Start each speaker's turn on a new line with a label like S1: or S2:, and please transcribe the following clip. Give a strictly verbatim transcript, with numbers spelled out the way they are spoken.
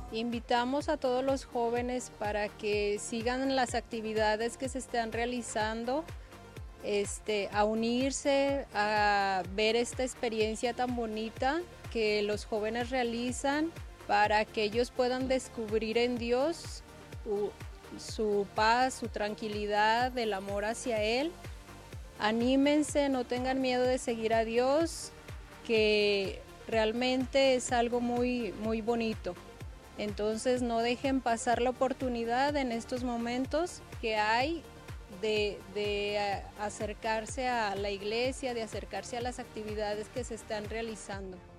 S1: Invitamos a todos los jóvenes para que sigan las actividades que se están realizando, este, a unirse, a ver esta experiencia tan bonita que los jóvenes realizan para que ellos puedan descubrir en Dios su paz, su tranquilidad, el amor hacia Él. Anímense, no tengan miedo de seguir a Dios, que realmente es algo muy, muy bonito. Entonces no dejen pasar la oportunidad en estos momentos que hay de, de acercarse a la iglesia, de acercarse a las actividades que se están realizando.